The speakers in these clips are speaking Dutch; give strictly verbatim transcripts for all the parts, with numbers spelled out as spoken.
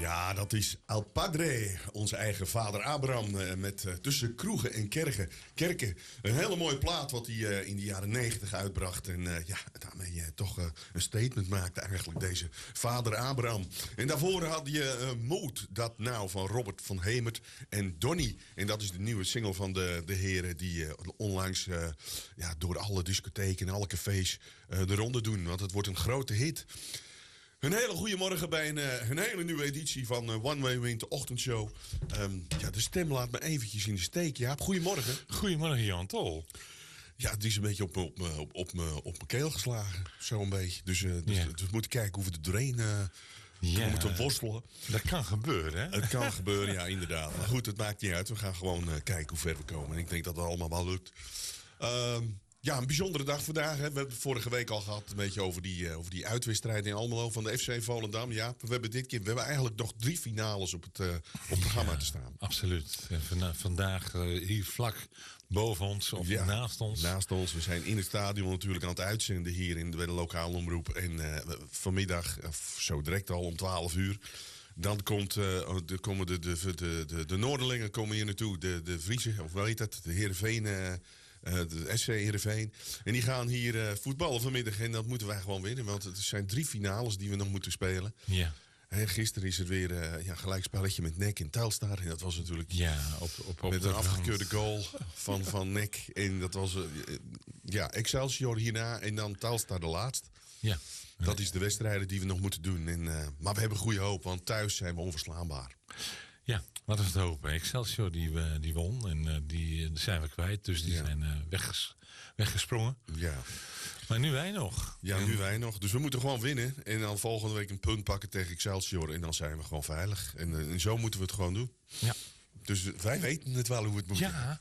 Ja, dat is El Padre, onze eigen vader Abraham, uh, met uh, tussen kroegen en kerken. kerken. Een hele mooie plaat wat hij uh, in de jaren negentig uitbracht. En uh, ja, daarmee uh, toch uh, een statement maakte eigenlijk, deze vader Abraham. En daarvoor had je uh, Mood, dat nou, van Robert van Hemert en Donny. En dat is de nieuwe single van de, de heren die uh, onlangs uh, ja, door alle discotheken en alle cafés uh, de ronde doen. Want het wordt een grote hit. Een hele goede morgen bij een, uh, een hele nieuwe editie van uh, One Way Wind, de ochtendshow. Um, ja, de stem laat me eventjes in de steek. Jaap, goedemorgen. Goedemorgen, Jan Tol. Ja, het is een beetje op me op, op, op, op, op mijn keel geslagen. Zo een beetje. Dus, uh, dus, Ja. dus we moeten kijken hoe we er doorheen uh, Ja, moeten worstelen. Dat kan gebeuren, hè? Het kan gebeuren, ja, inderdaad. Maar goed, het maakt niet uit. We gaan gewoon uh, kijken hoe ver we komen. En ik denk dat het allemaal wel lukt. Um, Ja, een bijzondere dag vandaag. Hè. We hebben het vorige week al gehad een beetje over die, uh, over die uitwedstrijd in Almelo van de F C Volendam. Ja, we hebben dit keer we hebben eigenlijk nog drie finales op het, uh, op het programma Ja, te staan. Absoluut. En van, vandaag uh, hier vlak boven ons of Ja, naast ons. Naast ons. We zijn in het stadion natuurlijk aan het uitzenden hier in de, bij de lokale omroep. En uh, vanmiddag, of zo direct al om twaalf uur... Dan komt, uh, de, komen de, de, de, de, de Noorderlingen komen hier naartoe. De, de Friese, of hoe heet dat? De Heerenveen... Uh, Uh, de S C Heerenveen. En die gaan hier uh, voetballen vanmiddag. En dat moeten wij gewoon winnen. Want het zijn drie finales die we nog moeten spelen. Ja. En gisteren is er weer uh, ja, gelijkspelletje met N E C in Telstar. En dat was natuurlijk Ja, op, op, op met de een rand. afgekeurde goal van, van N E C. En dat was uh, ja, Excelsior hierna en dan Telstar de laatst. Ja. Dat is de wedstrijden die we nog moeten doen. En, uh, maar we hebben goede hoop, want thuis zijn we onverslaanbaar. Ja, wat is het hopen. Excelsior die, uh, die won en uh, die uh, zijn we kwijt. Dus die Ja. zijn uh, wegges, weggesprongen. Ja. Maar nu wij nog. Ja, En- nu wij nog. Dus we moeten gewoon winnen. En dan volgende week een punt pakken tegen Excelsior. En dan zijn we gewoon veilig. En, uh, en zo moeten we het gewoon doen. Ja. Dus wij weten het wel hoe het moet. Ja.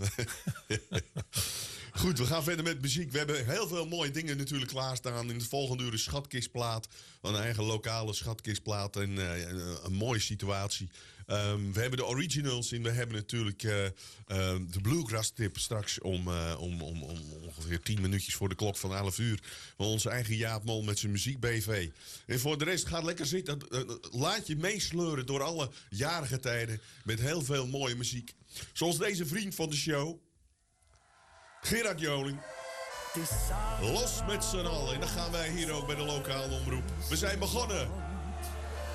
Goed, we gaan verder met muziek. We hebben heel veel mooie dingen natuurlijk klaarstaan. In de volgende uur een schatkistplaat. Een eigen lokale schatkistplaat. En uh, een, een mooie situatie. Um, we hebben de originals en we hebben natuurlijk uh, uh, de bluegrass tip straks om, uh, om, om, om ongeveer tien minuutjes voor de klok van elf uur. Van onze eigen Jaap Mol met zijn muziek B V. En voor de rest, gaat lekker zitten. Uh, laat je meesleuren door alle jarige tijden met heel veel mooie muziek. Zoals deze vriend van de show, Gerard Joling. Los met z'n allen. En dan gaan wij hier ook bij de lokale omroep. We zijn begonnen.